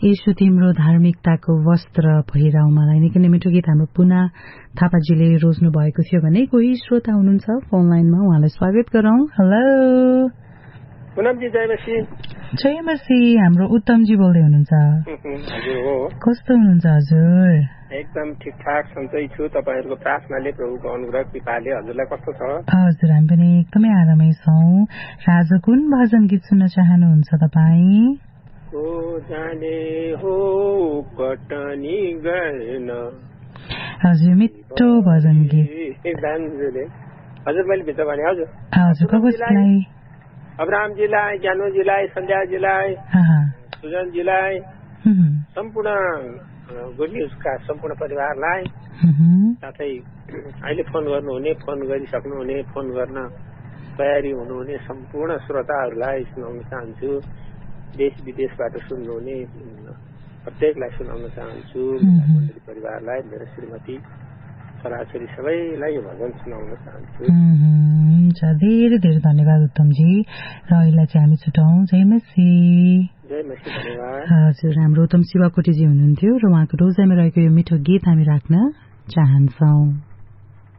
यसो तिम्रो धार्मिकताको वस्त्र पहिराउ मलाई निकै नै मिठो गीत हाम्रो पुना थापाजीले रोज्नु भएको थियो भने कोही श्रोता हुनुहुन्छ फोन लाइनमा, उहाँलाई स्वागत गरौं। हेलो पुनमजी, जयमसी। जयमसी, हाम्रो उत्तमजी बोल्दै हुनुहुन्छ। हजुर हो। कस्तो हुनुहुन्छ हजुर? एकदम ठिकठाक सन्चै छु। तपाईहरुको प्रार्थनाले, प्रभुको अनुग्रह कृपाले हजुरलाई कस्तो छ? हजुर, हामी पनि एकदमै आरामै छौं। आज कुन भजन गीत सुन्न चाहनुहुन्छ तपाई? को जाने हो पटनी गर्न। हजुर, मिठो भजन गीत। हजुर, मैले भित्र भने हजुर कसलाई? अब्राहमजीलाई, ज्ञानोजीलाई, सन्ध्याजीलाई, सुजनजीलाई, सम्पूर्ण गुड न्युजका सम्पूर्ण परिवारलाई, साथै अहिले फोन गर्नुहुने, फोन गरिसक्नुहुने, फोन गर्न तयारी हुनुहुने सम्पूर्ण श्रोताहरूलाई सुनाउन चाहन्छु। देश विदेशबाट सुन्नुहुने प्रत्येकलाई सुनाउन चाहन्छु। मण्डली परिवारलाई, मेरो श्रीमती, छोराछोरी सबैलाई यो भजन सुनाउन चाहन्छु। धेरै धेरै धन्यवाद उत्तमजी। र अहिले चाहिँ हामी छुटाउँ। जयमसी। जयमसी, धन्यवाद। हजुर, हाम्रो उत्तम शिवकोटीजी हुनुहुन्थ्यो र उहाँको रोजाइमा रहेको यो मिठो गीत हामी राख्न चाहन्छौँ।